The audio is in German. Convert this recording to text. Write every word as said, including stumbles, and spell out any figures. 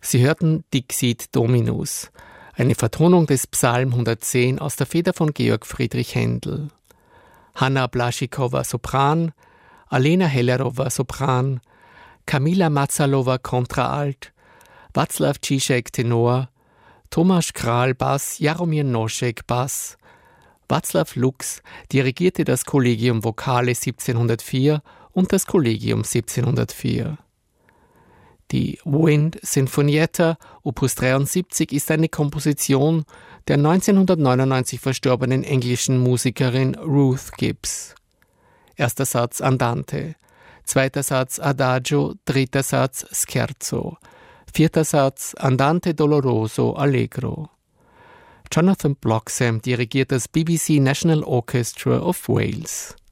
Sie hörten Dixit Dominus, eine Vertonung des Psalm hundertzehn aus der Feder von Georg Friedrich Händel. Hanna Blaschikowa Sopran, Alena Hellerowa Sopran, Kamila Matzalowa Kontraalt, Václav Žižek Tenor, Tomáš Král Bass, Jaromir Noschek Bass. Václav Lux dirigierte das Collegium Vocale siebzehnhundertvier und das Collegium siebzehnhundertvier. Die Wind Sinfonietta Opus dreiundsiebzig ist eine Komposition der neunzehnhundertneunundneunzig verstorbenen englischen Musikerin Ruth Gibbs. Erster Satz Andante, zweiter Satz Adagio, dritter Satz Scherzo, vierter Satz Andante doloroso allegro. Jonathan Bloxham dirigiert das B B C National Orchestra of Wales.